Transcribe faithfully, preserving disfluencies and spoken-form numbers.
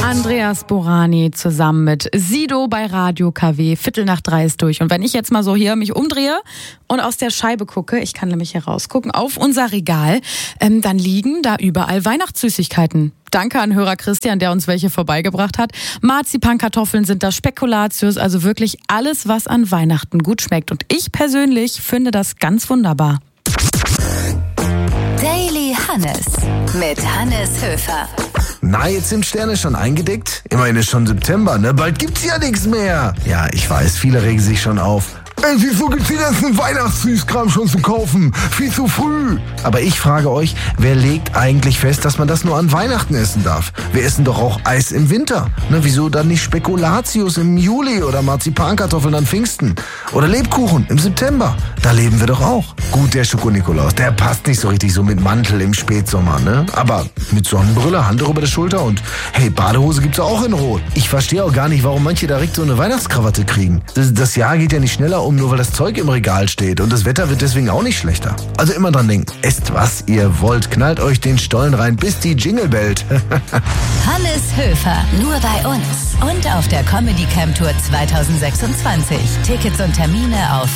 Andreas Borani zusammen mit Sido bei Radio K W. Viertel nach drei ist durch. Und wenn ich jetzt mal so hier mich umdrehe und aus der Scheibe gucke, ich kann nämlich hier rausgucken, auf unser Regal, ähm, dann liegen da überall Weihnachtssüßigkeiten. Danke an Hörer Christian, der uns welche vorbeigebracht hat. Marzipankartoffeln sind da, Spekulatius, also wirklich alles, was an Weihnachten gut schmeckt. Und ich persönlich finde das ganz wunderbar. Daily Hannes mit Hannes Höfer. Na, jetzt sind Sterne schon eingedeckt? Immerhin ist schon September, ne? Bald gibt's ja nichts mehr. Ja, ich weiß, viele regen sich schon auf. Ey, wieso gibt's den ganzen Weihnachtssüßkram schon zu kaufen? Viel zu früh. Aber ich frage euch, wer legt eigentlich fest, dass man das nur an Weihnachten essen darf? Wir essen doch auch Eis im Winter. Ne, wieso dann nicht Spekulatius im Juli oder Marzipankartoffeln an Pfingsten? Oder Lebkuchen im September? Da leben wir doch auch. Gut, der Schoko-Nikolaus, der passt nicht so richtig so mit Mantel im Spätsommer, ne? Aber mit Sonnenbrille, Handtuch über der Schulter und hey, Badehose gibt's auch in Rot. Ich verstehe auch gar nicht, warum manche direkt so eine Weihnachtskrawatte kriegen. Das, das Jahr geht ja nicht schneller um, nur weil das Zeug im Regal steht und das Wetter wird deswegen auch nicht schlechter. Also immer dran denken, esst was ihr wollt, knallt euch den Stollen rein, bis die Jingle bellt. Hannes Höfer, nur bei uns und auf der Comedy Camp Tour zwanzig sechsundzwanzig. Tickets und Termine auf